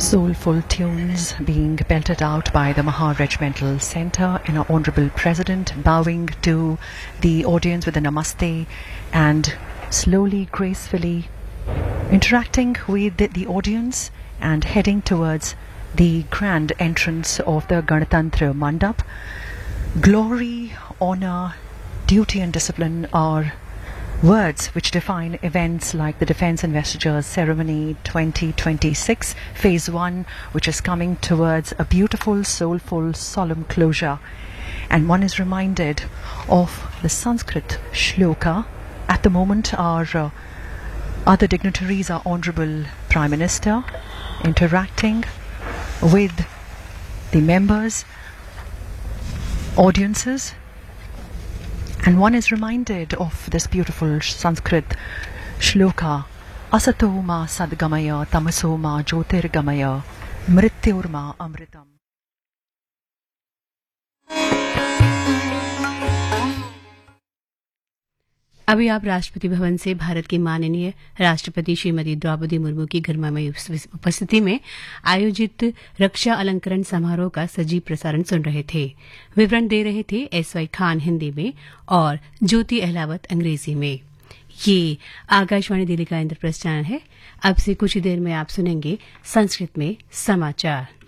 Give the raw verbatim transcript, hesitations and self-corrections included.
Soulful tunes being belted out by the Maha Regimental Centre and our Honourable President bowing to the audience with a namaste and slowly, gracefully interacting with the, the audience and heading towards the grand entrance of the Ganatantra Mandap. Glory, honour, duty and discipline are words which define events like the Defence Investitures Ceremony twenty twenty-six, Phase one, which is coming towards a beautiful, soulful, solemn closure. And one is reminded of the Sanskrit shloka. At the moment, our uh, other dignitaries, our Honourable Prime Minister, interacting with the members, audiences, and one is reminded of this beautiful Sanskrit shloka, Asato ma sadgamaya, tamaso ma jyotirgamaya, mrityur ma amritam. अभी आप राष्ट्रपति भवन से भारत की माननीय राष्ट्रपति श्रीमती द्रौपदी मुर्मू की गर्मामयी उपस्थिति में आयोजित रक्षा अलंकरण समारोह का सजीव प्रसारण सुन रहे थे। विवरण दे रहे थे एस वाई खान हिंदी में और ज्योति अहलावत अंग्रेजी में। ये आकाशवाणी दिल्ली का इंद्रप्रस्थ चैनल है। अब से कुछ ही देर में आप सुनेंगे संस्कृत में समाचार।